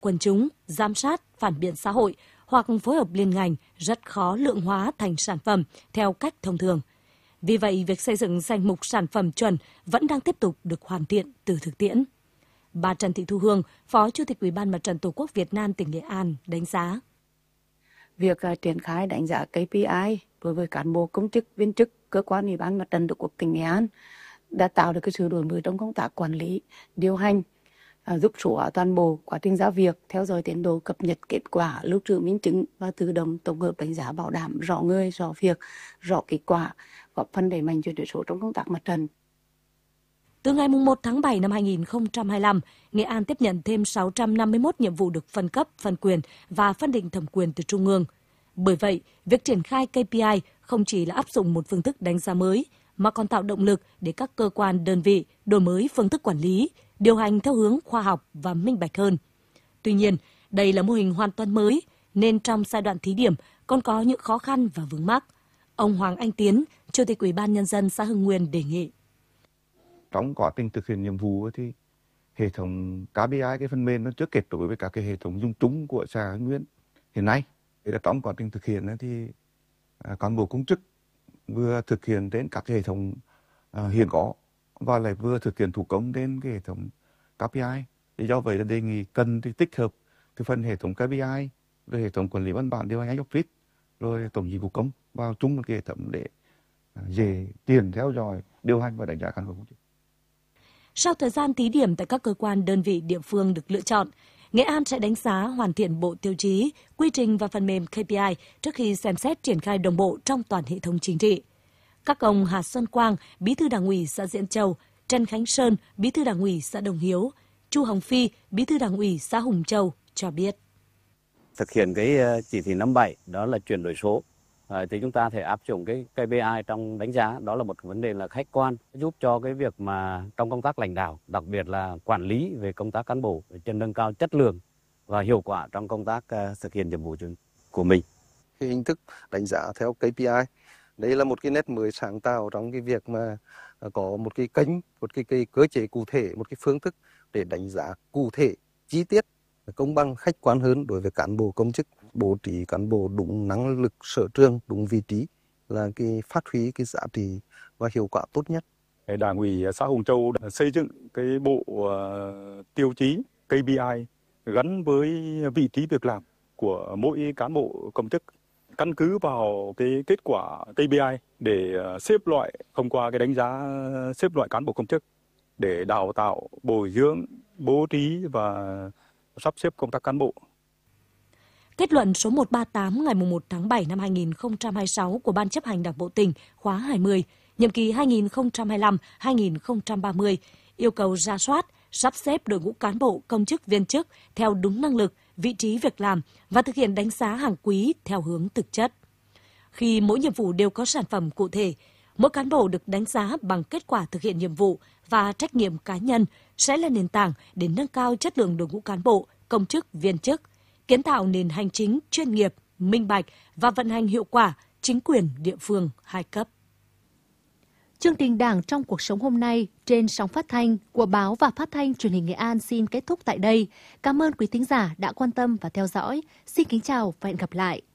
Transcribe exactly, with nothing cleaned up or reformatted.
quần chúng, giám sát, phản biện xã hội hoặc phối hợp liên ngành rất khó lượng hóa thành sản phẩm theo cách thông thường. Vì vậy, việc xây dựng danh mục sản phẩm chuẩn vẫn đang tiếp tục được hoàn thiện từ thực tiễn. Bà Trần Thị Thu Hương, Phó Chủ tịch Ủy ban Mặt trận Tổ quốc Việt Nam tỉnh Nghệ An đánh giá. Việc uh, triển khai đánh giá K P I đối với cán bộ công chức, viên chức, cơ quan Ủy ban Mặt trận Tổ quốc tỉnh Nghệ An đã tạo được cái sự đổi mới trong công tác quản lý, điều hành, uh, giúp số hóa toàn bộ quá trình giao việc, theo dõi tiến độ, cập nhật kết quả, lưu trữ minh chứng và tự động tổng hợp đánh giá bảo đảm rõ người, rõ việc, rõ kết quả, góp phần đẩy mạnh chuyển đổi số trong công tác mặt trận. Từ ngày một tháng bảy năm hai nghìn không trăm hai mươi lăm, Nghệ An tiếp nhận thêm sáu trăm năm mươi mốt nhiệm vụ được phân cấp, phân quyền và phân định thẩm quyền từ Trung ương. Bởi vậy, việc triển khai K P I không chỉ là áp dụng một phương thức đánh giá mới, mà còn tạo động lực để các cơ quan, đơn vị đổi mới phương thức quản lý, điều hành theo hướng khoa học và minh bạch hơn. Tuy nhiên, đây là mô hình hoàn toàn mới, nên trong giai đoạn thí điểm còn có những khó khăn và vướng mắc. Ông Hoàng Anh Tiến, Chủ tịch Ủy ban Nhân dân xã Hưng Nguyên đề nghị. Trong quá trình thực hiện nhiệm vụ thì hệ thống K P I, cái phần mềm nó chưa kết nối với các cái hệ thống dùng chung của xã Hưng Nguyên hiện nay. Thì trong quá trình thực hiện thì cán bộ công chức vừa thực hiện đến các hệ thống hiện có và lại vừa thực hiện thủ công đến cái hệ thống K P I. Thì do vậy là đề nghị cần thì tích hợp cái phần hệ thống K P I, rồi hệ thống quản lý văn bản điều hành office, rồi tổng dịch vụ công vào chung một cái hệ thống để dễ tiền theo dõi, điều hành và đánh giá cán bộ công chức. Sau thời gian thí điểm tại các cơ quan, đơn vị, địa phương được lựa chọn, Nghệ An sẽ đánh giá hoàn thiện bộ tiêu chí, quy trình và phần mềm K P I trước khi xem xét triển khai đồng bộ trong toàn hệ thống chính trị. Các ông Hà Xuân Quang, Bí thư Đảng ủy xã Diễn Châu, Trần Khánh Sơn, Bí thư Đảng ủy xã Đồng Hiếu, Chu Hồng Phi, Bí thư Đảng ủy xã Hùng Châu cho biết. Thực hiện cái chỉ thị năm bảy đó là chuyển đổi số. Thì chúng ta thể áp dụng cái K P I trong đánh giá, đó là một vấn đề là khách quan, giúp cho cái việc mà trong công tác lãnh đạo, đặc biệt là quản lý về công tác cán bộ, để nâng cao chất lượng và hiệu quả trong công tác uh, thực hiện nhiệm vụ của mình. Cái hình thức đánh giá theo K P I, đây là một cái nét mới sáng tạo trong cái việc mà có một cái kênh, một cái, cái cơ chế cụ thể, một cái phương thức để đánh giá cụ thể, chi tiết, công bằng, khách quan hơn đối với cán bộ công chức. Bố trí cán bộ đúng năng lực, sở trường, đúng vị trí là cái phát huy cái giá trị và hiệu quả tốt nhất. Đảng ủy xã Hùng Châu đã xây dựng cái bộ uh, tiêu chí K P I gắn với vị trí việc làm của mỗi cán bộ công chức, căn cứ vào cái kết quả K P I để uh, xếp loại, thông qua cái đánh giá xếp loại cán bộ công chức để đào tạo, bồi dưỡng, bố trí và sắp xếp công tác cán bộ. Kết luận số một trăm ba mươi tám ngày một tháng bảy năm hai nghìn không trăm hai mươi sáu của Ban chấp hành Đảng bộ tỉnh khóa hai mươi, nhiệm kỳ hai nghìn không trăm hai mươi lăm đến hai nghìn không trăm ba mươi yêu cầu rà soát, sắp xếp đội ngũ cán bộ, công chức, viên chức theo đúng năng lực, vị trí việc làm và thực hiện đánh giá hàng quý theo hướng thực chất. Khi mỗi nhiệm vụ đều có sản phẩm cụ thể, mỗi cán bộ được đánh giá bằng kết quả thực hiện nhiệm vụ và trách nhiệm cá nhân sẽ là nền tảng để nâng cao chất lượng đội ngũ cán bộ, công chức, viên chức, kiến tạo nền hành chính chuyên nghiệp, minh bạch và vận hành hiệu quả chính quyền địa phương hai cấp. Chương trình Đảng trong cuộc sống hôm nay trên sóng phát thanh của báo và phát thanh truyền hình Nghệ An xin kết thúc tại đây. Cảm ơn quý thính giả đã quan tâm và theo dõi. Xin kính chào và hẹn gặp lại.